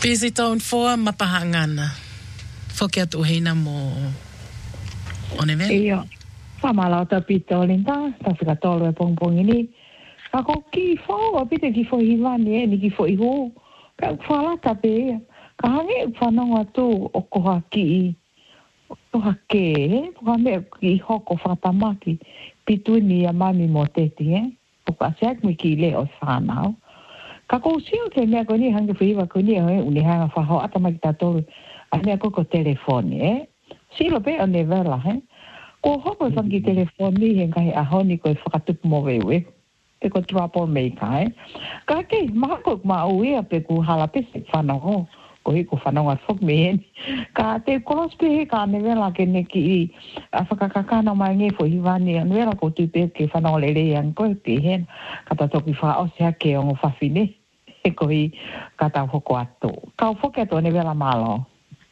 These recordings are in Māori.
Pisi taun foa mapahangana. Foki atu heina mo one vela. Iyo. Whamala ta pito linda. Ta whika tolu e pongpong ini. Ako ki fo. Apite ki fo hivani e. Ni ki fo iho. Ka whala ta pe. Ka hange whanonga tu o koha ki. Koha ke. Koha me ki hoko whatamaki. Pitu ni a mami mo teti e. Puka seak mi ki le o whanau. Ka kou sio ke mea koni hanga whiwa koni e uni hanga whaho atamaki tātoru. A mea koko telefoni e. Silo pe o ne vela he. Ko hoko whangi telefoni he ngai ahoni koe whakatupu mo wewe. Te ko trouble maker he. Ka ke mahako ma uia pe ku hala pese whanoho. Ko hiko whanonga whok me heni. Ka te kolospe he ka ne vela ke neki i a whakakakana mai nge fo hiwani. An vela ko tupe ke whanonga lele an koe pe hen. Kata toki wha o sea ke ongo whawhine. E kohi kata hoko atu. Ka o whoke atu ne vela malo.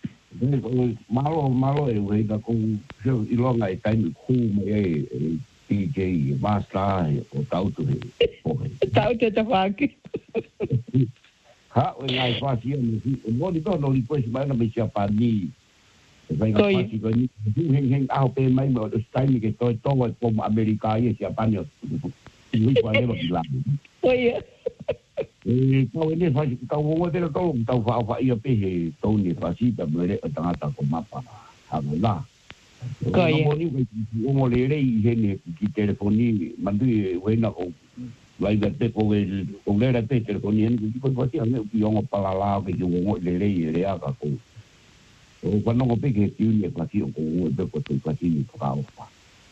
Malo e wei da ko i longa e taimi ku mai e DJ Master o tautu he. Tautu te whaki. Ha, o ngai whasi e mo ni to no li poe si mai na me sia pani. E vai ngai whasi ko ni heng aho pe mai mo o taimi ke toi tonga e pomo Amerika i sia pani o ui kwa leva ki lamu. Oia. E kau ene whasi kau wongo te tolo tau wha ia pe he tauni whasi ta mwere o tangata ko mapa hango la. Koia. Ongo le rei hene ki telefoni mandu e wena o vai da te ko o lera te telefoni hene ki ko whasi ane ki ongo palala ke ki ongo le rei e rea ka ko. O whanongo pe ke tiuni e whasi o ko ongo e beko tu whasi ni whakao wha.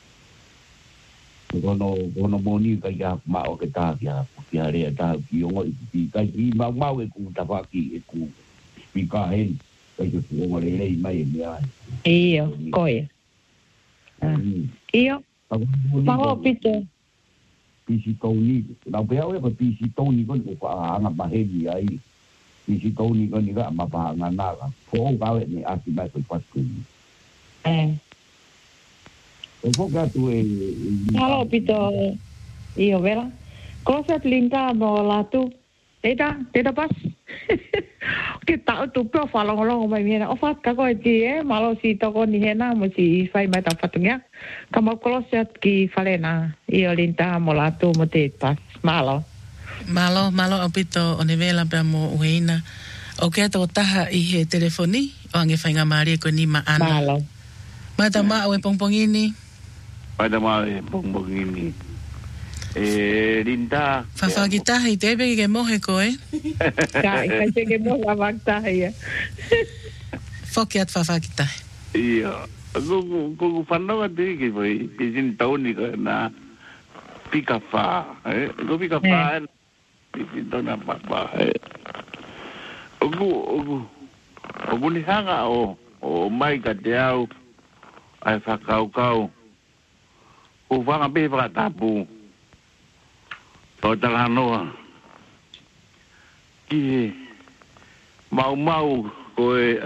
Kono moni ka ia mao ke tā kia rea tā ki ongo i kai i mau e ku tawaki e ku spika hen kai ku ongo le rei mai e mea. Iyo, koia. Iyo. Mau pito. Pisi tauni. Nau pea oe pa pisi tauni koni ko whaanga maheni ai. Pisi tauni koni ka mapahanga naka. Ko kawe ni asi mai koi paskuni. O foka tu e... Halo, pito. Iyo, vera. Kosat linta mo latu. Teta pas. Ke tau tu pio whalongolongo mai mena. O what kako e ti e. Malo si toko ni hena mo si whai mai tau whatungia. Ka mau kolosat ki whalena. Iyo linta mo latu mo te pas. Malo. Malo o pito o ne vela pia mo uheina. O ke ato taha i he telefoni. O ange whainga maari e koe ni ma ana. Malo. Mata maa o e pongpongini. Pada ma e pongpongini. Linda. Whawhakitahi, te epeki ke mohe koe. Kai se ke mohe a waktahi. Whoki at whawhakitahi. Ia. Kuku whanonga te ke voi. Pisin tauni ka na pika wha. Ko pika wha. Pisin tauna wha. Oku ni hanga o mai ka te au. Ai whakaukau. Ko whanga pe whakatapu. O talanoa. Ki mau koe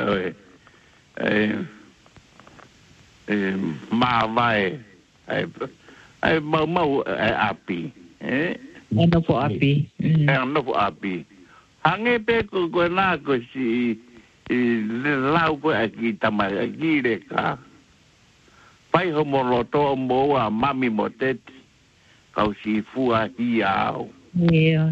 vai ai mau api. Ano po api. Ano po api. Hange pe ko na ko si lau ko aki tamai aki reka. Pai homoloto mo a mami moteti. Kau si fua hiau. Iya.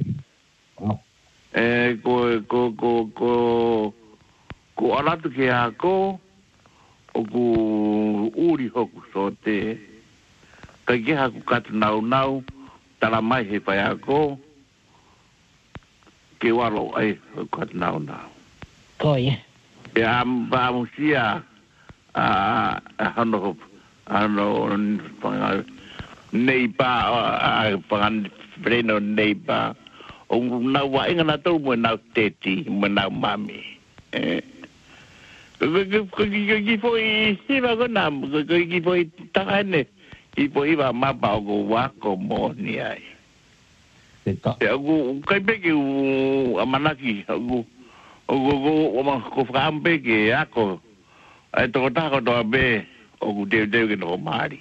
Ko alatu ke ako, o ku uri hoku sote. Ka ke haku katu nau, tala mai he pai ako, ke walo ai katu nau. Koia. E amusia, ano, neipa pangan freno neipa o na wa inga na to mo na teti mo na mami ki foi siva ko na ki foi tane ki foi va mapa o wa ko mo ni ai e agu kai pe ki amanaki agu o ma ko frambe ke ako ai to ta ko do be o de ke no mari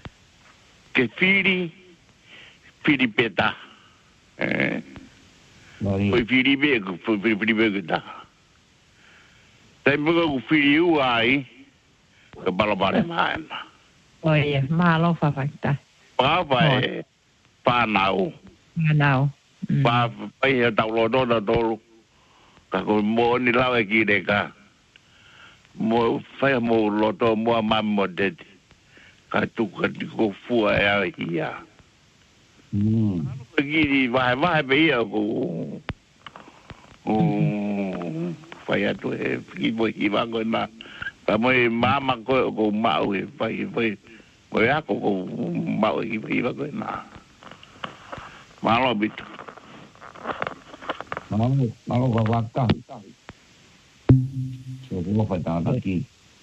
ke fili peta Foi Filipe que tá. Tem pouco filho aí. Que balabare mais. Oi, malo fafakta. Papai, panau. Manau. Papai ya tau lo do do. Ka ko mo ni lawe ki de ka. Mo fa mo lo do mo mammo de. Ka tu ka ko fu ya ia. Pergi vai be ya ko. Fai tu pergi pergi bangun na. Kami mama ko mau fai ko ya ko mau pergi bangun na. Malo bit. Malo waka. So ko fa ta ki.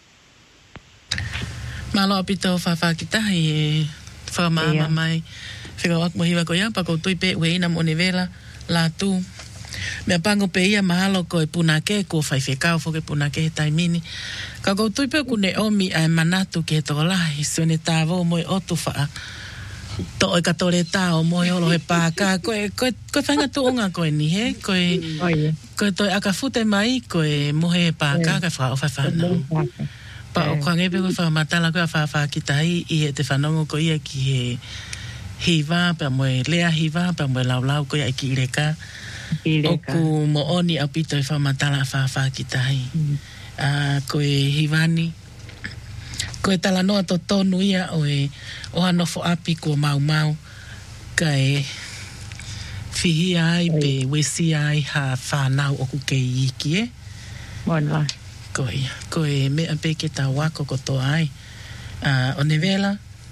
Malo apito fa kita e fa mama mai. Fica o mohiva ko ya pa ko tui pe we na monivela la tu. Me pango pe ia mahalo ko e punake ko fai fekao fo ke punake taimini. Ka ko tui pe ku ne omi ai manatu ke to la isone tavo mo otu fa. To e katore ta o mo olo he pa ka ko fanga tu onga ko ni he ko to akafute mai ko e mo he pa ka fa o fa no. Pa o kwange pe ko fa matala ko fa kitai i te fanongo ko ia ki he hiva pa mo lea hiva pa mo lau ko ia ki reka. Oku mo oni apito e fa matala fa kitai. Ko e hivani ko e tala noa to tonu ia o hanofo api ko mau ka e fihi ai pe wesi ai ha whanau oku ke iki Monla. Ko e mea pe ke ta wako ko to ai. O nevela.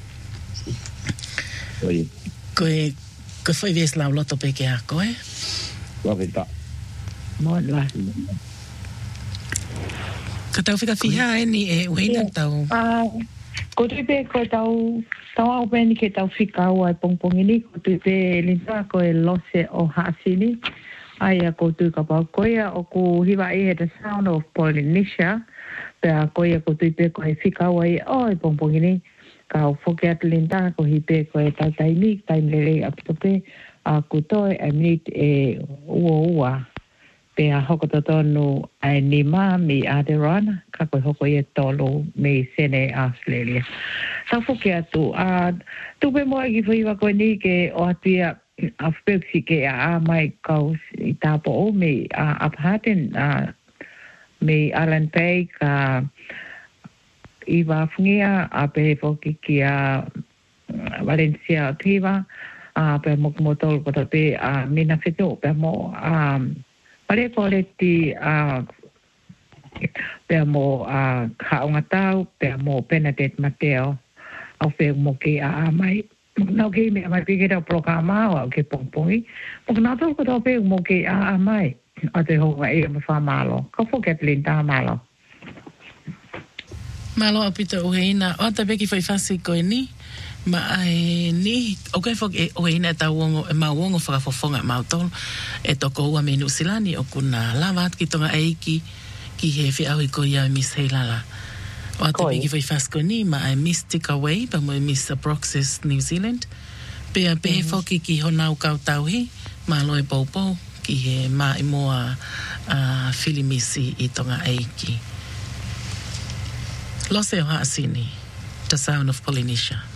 Ko foi ves lau loto pe ke ako Waveta. Monla. Ka tau whika whiha e ni e uheina tau. Ko tui pe ko tau au peni ke tau whika au ai pongpongini. Ko tui pe linta ko e lose o haasini. Aia ko tui ka pau koia o ku hiwa e he the sound of Polynesia. Pea koia ko tui pe ko e whika au ai o e pongpongini. Ka au whoke atu linta ko hi pe ko e tau taimi, taimlele apito pe. Ko toi e minit e ua. Pea hoko tonu ai nima mi Adirana, ka koe hoko i tolo me sene Australia. Sa whoke atu, tupe moa ki whiwa koe ni ke o atua a whepsi ke a mai kau i tāpo o me Uphaten, me Alan Bay ka i wafungia a pe whoki ki a Valencia o Tiva, pe mokumotolo kota pe mina whetu pe mo pare poleti pe mo kaunga tau pe mo Benedict Mateo au fe mo ke mai no ke me mai pe ke da programa o ke pongpongi mo na to ko pe mo ke mai a te ho e mo fa malo ko fo ke linda malo apita uheina o ta beki foi fasi ko ni ma ai ni o ke fo o ina ta wongo e ma wongo fa fofonga ma tol e to ko wa menu silani o kuna lavat ki tonga eiki ki he fi au ko ia Miss Helala o ta beki foi fasi ko ni ma ai Mystic Away pa mo Miss Proxys New Zealand pe fo ki hona o ka tauhi ma lo e popo ki he ma i moa filimisi i tonga eiki Lose o haasini, The Sound of Polynesia.